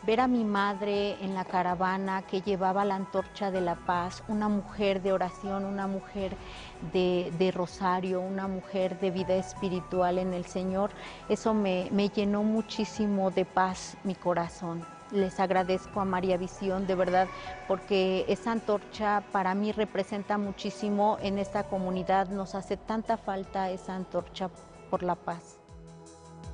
ver a mi madre en la caravana que llevaba la antorcha de la paz, una mujer de oración, una mujer de rosario, una mujer de vida espiritual en el Señor, eso me llenó muchísimo de paz mi corazón. Les agradezco a María Visión, de verdad, porque esa antorcha para mí representa muchísimo en esta comunidad. Nos hace tanta falta esa antorcha por la paz.